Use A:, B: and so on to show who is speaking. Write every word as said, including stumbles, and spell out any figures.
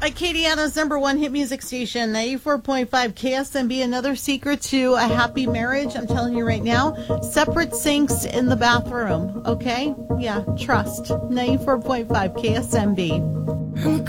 A: Hi, Acadiana's number one hit music station, ninety-four point five K S M B. Another secret to a happy marriage, I'm telling you right now, separate sinks in the bathroom, okay? Yeah, trust. ninety-four point five K S M B.